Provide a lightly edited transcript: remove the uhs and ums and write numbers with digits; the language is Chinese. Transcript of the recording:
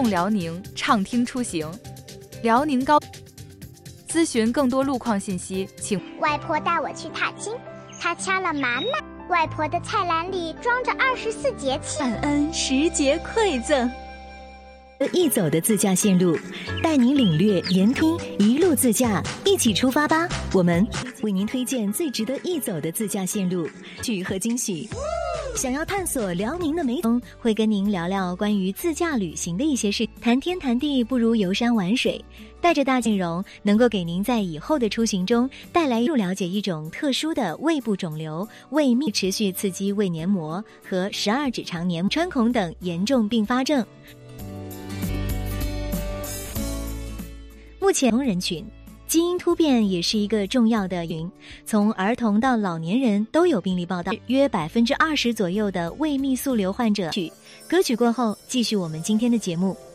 动辽宁，畅听出行。辽宁高。咨询更多路况信息，请外婆带我去踏青，她掐了满满。外婆的菜篮里装着24节气， 感恩10节馈赠。易走的自驾线路，带您领略沿途一路自驾，一起出发吧！我们为您推荐最值得易走的自驾线路，趣和惊喜。想要探索辽宁的美景，会跟您聊聊关于自驾旅行的一些事。谈天谈地不如游山玩水，带着大内容能够给您在以后的出行中带来入了解一种特殊的胃部肿瘤、胃泌持续刺激胃黏膜和12指肠黏膜穿孔等严重并发症。目前人群基因突变也是一个重要的原因，从儿童到老年人都有病例报道，约20%左右的胃泌素瘤患者。歌曲过后，继续我们今天的节目。